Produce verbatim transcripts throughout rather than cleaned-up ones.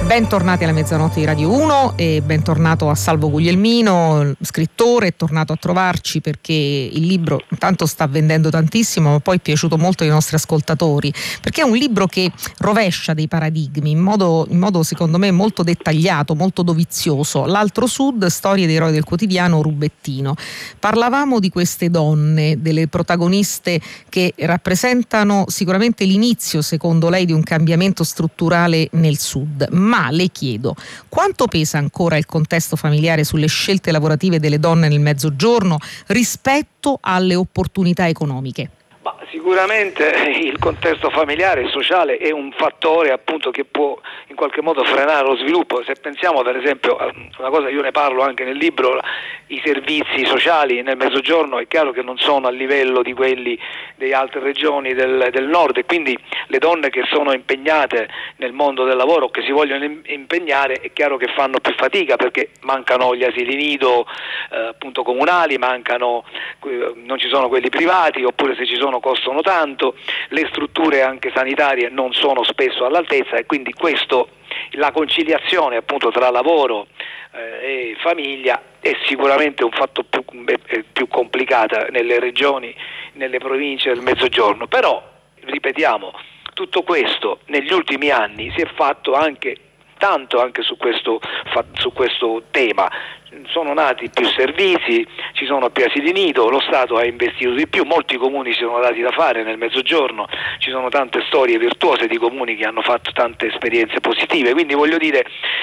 Bentornati alla Mezzanotte di Radio uno e bentornato a Salvo Guglielmino, scrittore, è tornato a trovarci perché il libro intanto sta vendendo tantissimo, ma poi è piaciuto molto ai nostri ascoltatori, perché è un libro che rovescia dei paradigmi in modo, in modo secondo me molto dettagliato, molto dovizioso. L'altro Sud, storie dei eroi del quotidiano Rubettino. Parlavamo di queste donne, delle protagoniste che rappresentano sicuramente l'inizio, secondo lei, di un cambiamento strutturale nel Sud. Ma le chiedo, quanto pesa ancora il contesto familiare sulle scelte lavorative delle donne nel Mezzogiorno rispetto alle opportunità economiche? Ma sicuramente il contesto familiare e sociale è un fattore appunto che può in qualche modo frenare lo sviluppo. Se pensiamo per esempio a una cosa, io ne parlo anche nel libro, i servizi sociali nel Mezzogiorno è chiaro che non sono a livello di quelli delle altre regioni del, del nord, e quindi le donne che sono impegnate nel mondo del lavoro, che si vogliono impegnare, è chiaro che fanno più fatica perché mancano gli asili nido eh, appunto comunali, mancano, non ci sono quelli privati, oppure se ci sono costano tanto, le strutture anche sanitarie non sono spesso all'altezza, e quindi questo, la conciliazione appunto tra lavoro eh, e famiglia è sicuramente un fatto più, più complicata nelle regioni, nelle province del Mezzogiorno. Però ripetiamo, tutto questo negli ultimi anni si è fatto anche tanto anche su questo, su questo tema. Sono nati più servizi, ci sono più asili nido, lo Stato ha investito di più, molti comuni si sono dati da fare nel Mezzogiorno, ci sono tante storie virtuose di comuni che hanno fatto tante esperienze positive, quindi voglio dire,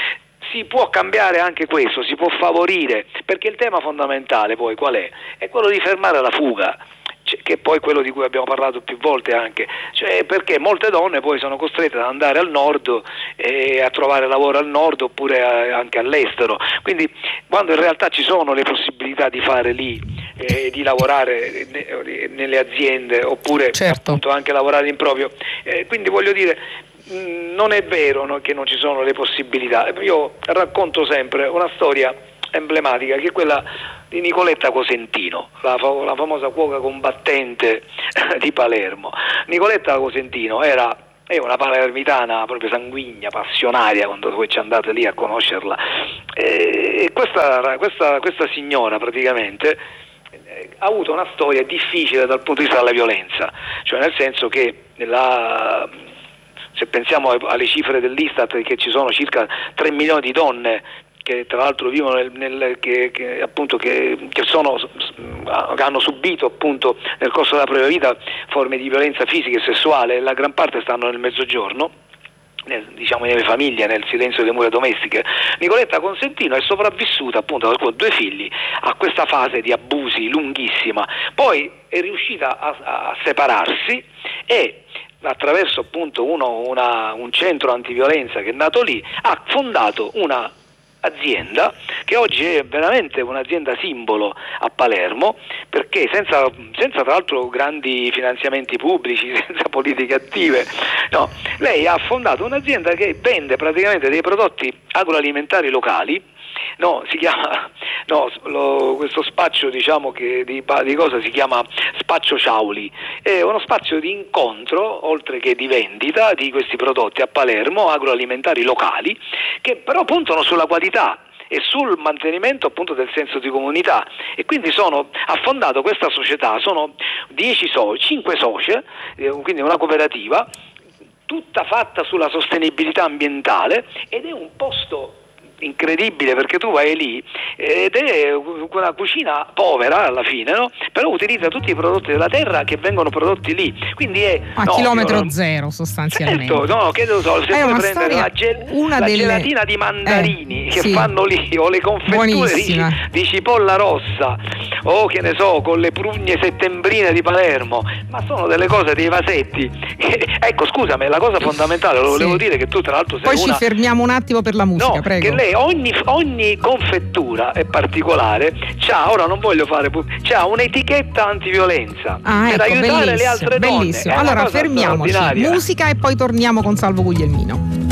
si può cambiare anche questo, si può favorire, perché il tema fondamentale poi qual è? È quello di fermare la fuga, che è poi quello di cui abbiamo parlato più volte anche, cioè perché molte donne poi sono costrette ad andare al nord e a trovare lavoro al nord oppure a, anche all'estero, quindi quando in realtà ci sono le possibilità di fare lì, eh, di lavorare ne, nelle aziende oppure certo. appunto anche lavorare in proprio, eh, quindi voglio dire, mh, non è vero no, che non ci sono le possibilità. Io racconto sempre una storia emblematica che è quella di Nicoletta Cosentino, la, la famosa cuoca combattente di Palermo. Nicoletta Cosentino era è una palermitana proprio sanguigna, passionaria, quando voi ci andate lì a conoscerla, e questa, questa, questa signora praticamente ha avuto una storia difficile dal punto di vista della violenza, cioè nel senso che la, se pensiamo alle cifre dell'Istat, che ci sono circa tre milioni di donne che tra l'altro vivono nel, nel che, che appunto che, che sono che hanno subito appunto nel corso della propria vita forme di violenza fisica e sessuale, la gran parte stanno nel Mezzogiorno, nel, diciamo nelle famiglie, nel silenzio delle mura domestiche. Nicoletta Cosentino è sopravvissuta appunto con due figli a questa fase di abusi lunghissima, poi è riuscita a, a separarsi e attraverso appunto uno, una, un centro antiviolenza che è nato lì ha fondato una azienda che oggi è veramente un'azienda simbolo a Palermo, perché senza, senza tra l'altro grandi finanziamenti pubblici, senza politiche attive, no, lei ha fondato un'azienda che vende praticamente dei prodotti agroalimentari locali. No, si chiama no, lo, questo spaccio diciamo che di, di cosa si chiama Spaccio Ciauli, è uno spazio di incontro oltre che di vendita di questi prodotti a Palermo agroalimentari locali, che però puntano sulla qualità e sul mantenimento appunto del senso di comunità, e quindi sono ha fondato questa società, sono dieci soci, cinque socie, eh, quindi una cooperativa tutta fatta sulla sostenibilità ambientale, ed è un posto incredibile perché tu vai lì ed è una cucina povera alla fine, no? Però utilizza tutti i prodotti della terra che vengono prodotti lì, quindi è a no, chilometro io, zero sostanzialmente. Certo, no, che lo so, se è puoi una prendere storia, la, gel, una la delle... gelatina di mandarini eh, che sì. fanno lì, o le confetture di, di cipolla rossa, o che ne so, con le prugne settembrine di Palermo, ma sono delle cose, dei vasetti. Ecco, scusami, la cosa fondamentale, lo volevo sì. dire che tu tra l'altro sei poi una... ci fermiamo un attimo per la musica, no, prego. Che lei ogni, ogni confettura è particolare, c'ha, ora non voglio fare c'ha un'etichetta antiviolenza ah, per ecco, aiutare le altre bellissimo. donne. Allora fermiamoci, musica e poi torniamo con Salvo Guglielmino.